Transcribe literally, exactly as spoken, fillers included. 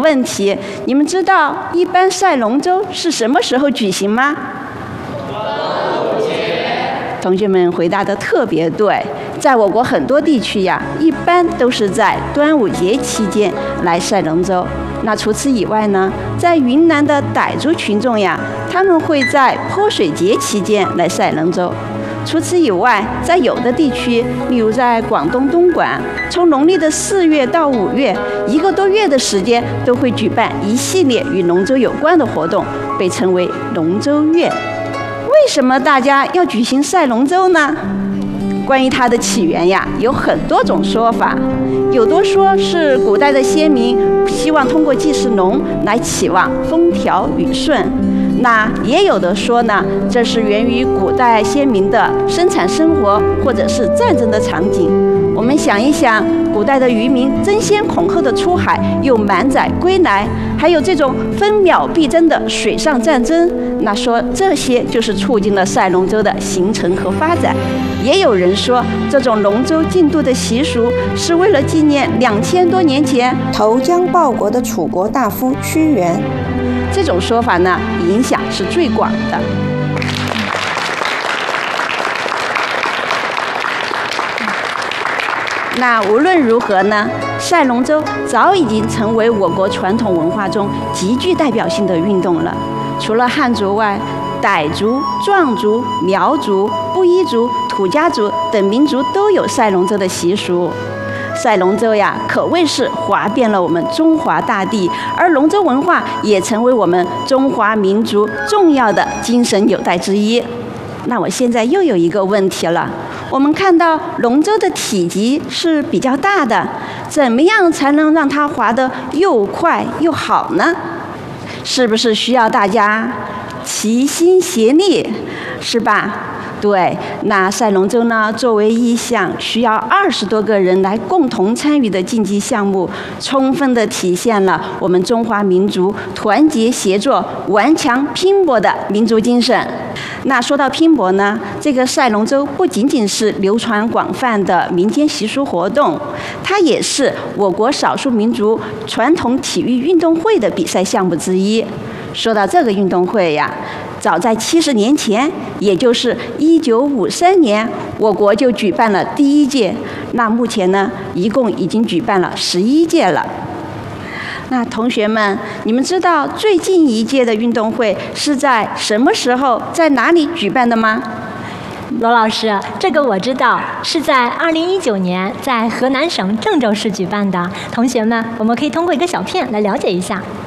问题，你们知道一般赛龙舟是什么时候举行吗？同学们回答得特别对，在我国很多地区呀，一般都是在端午节期间来赛龙舟。那除此以外呢，在云南的傣族群众呀，他们会在泼水节期间来赛龙舟。除此以外，在有的地区，例如在广东东莞，从农历的四月到五月，一个多月的时间都会举办一系列与龙舟有关的活动，被称为龙舟月。为什么大家要举行赛龙舟呢？关于它的起源呀，有很多种说法。有的说是古代的先民希望通过祭祀龙来期望风调雨顺，那也有的说呢，这是源于古代先民的生产生活或者是战争的场景。我们想一想，古代的渔民争先恐后的出海，又满载归来，还有这种分秒必争的水上战争，那说这些就是促进了赛龙舟的形成和发展。也有人说，这种龙舟竞渡的习俗是为了纪念两千多年前投江报国的楚国大夫屈原。 这种说法呢，影响是最广的。那无论如何呢，赛龙舟早已经成为我国传统文化中极具代表性的运动了。除了汉族外，傣族、壮族、苗族、布依族、土家族等民族都有赛龙舟的习俗。赛龙舟呀，可谓是划遍了我们中华大地，而龙舟文化也成为我们中华民族重要的精神纽带之一。那我现在又有一个问题了，我们看到龙舟的体积是比较大的，怎么样才能让它划得又快又好呢？是不是需要大家齐心协力，是吧？对，那赛龙舟呢，作为一项需要二十多个人来共同参与的竞技项目，充分地体现了我们中华民族团结协作、顽强拼搏的民族精神。那说到拼搏呢，这个赛龙舟不仅仅是流传广泛的民间习俗活动，它也是我国少数民族传统体育运动会的比赛项目之一。说到这个运动会呀，早在七十年前，也就是一九五三年，我国就举办了第一届。那目前呢，一共已经举办了十一届了。那同学们，你们知道最近一届的运动会是在什么时候、在哪里举办的吗？ 罗老师，这个我知道，是在二零一九年在河南省郑州市举办的。同学们，我们可以通过一个小片来了解一下。